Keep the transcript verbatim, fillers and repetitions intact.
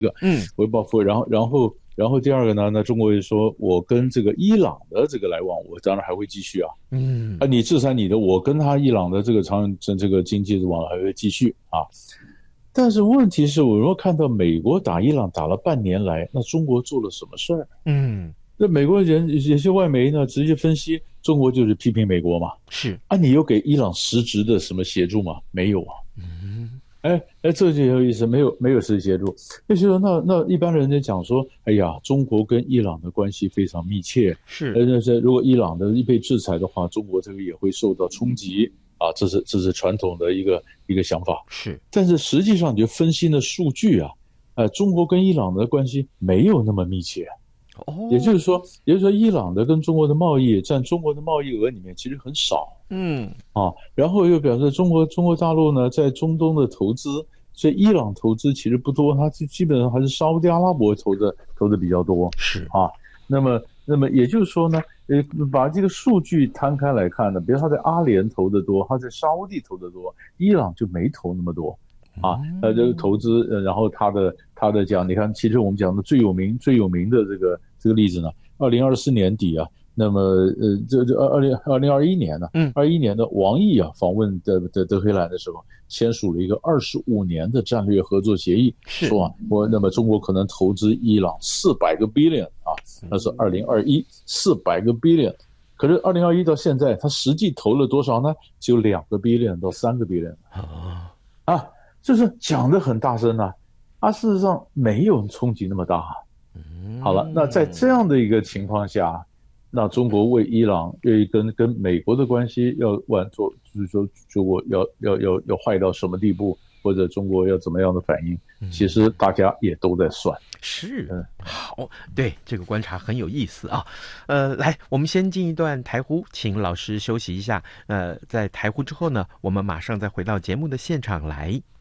嗯， 为报复，然后然后然后第二个呢，那中国也说我跟这个伊朗的这个来往，我当然还会继续啊。 嗯， 啊，你制裁你的，我跟他伊朗的这个长这这个经济的往来还会继续啊。但是问题是我如果看到美国打伊朗打了半年来，那中国做了什么事儿？ 嗯， 那美国人有些外媒呢直接分析，中国就是批评美国嘛。 是， 啊，你有给伊朗实质的什么协助吗？没有啊。 嗯， 哎哎，这就有意思，没有没有实际协助。就是说，那那一般人在讲说，哎呀，中国跟伊朗的关系非常密切， 是， 呃，那这如果伊朗的被制裁的话，中国这个也会受到冲击啊，这是这是传统的一个一个想法。 是， 但是实际上，你就分析的数据啊，呃，中国跟伊朗的关系没有那么密切。 哦， 也就是说，也就是说，伊朗的跟中国的贸易占中国的贸易额里面其实很少。 嗯， 啊，然后又表示中国中国大陆呢在中东的投资，所以伊朗投资其实不多，它基本上还是沙烏地阿拉伯投的投的比较多。 是啊，那么那么也就是说呢，呃，把这个数据摊开来看呢，比如他在阿联投的多，他在沙烏地投的多，伊朗就没投那么多。啊，呃，这个投资，呃，然后他的他的讲，你看，其实我们讲的最有名最有名的这个这个例子呢，二零二四年底啊，那么呃，这这二零二零二一年呢， 嗯， 二一年的王毅啊访问的的德黑兰的时候，签署了一个二十五年的战略合作协议，说啊，我那么中国可能投资伊朗四百个 billion 啊，那是二零二一四百个 billion， 可是二零二一到现在，他实际投了多少呢？只有两个 billion 到三个 billion 啊。啊就是讲得很大声啊，啊，事实上没有冲击那么大。好了，那在这样的一个情况下，那中国为伊朗愿意跟跟美国的关系要玩做，就是说中国要要要要坏到什么地步，或者中国要怎么样的反应，其实大家也都在算。 是，嗯，好，对，这个观察很有意思啊。呃，来，我们先进一段台呼，请老师休息一下。呃，在台呼之后呢，我们马上再回到节目的现场来。